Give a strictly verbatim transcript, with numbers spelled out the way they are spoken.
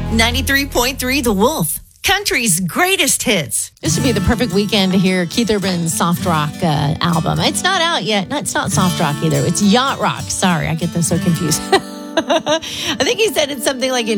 ninety-three point three The Wolf, country's greatest hits. This would be the perfect weekend to hear Keith Urban's soft rock uh, album. It's not out yet. No, it's not soft rock either. It's yacht rock. Sorry, I get them so confused. I think he said it's something like in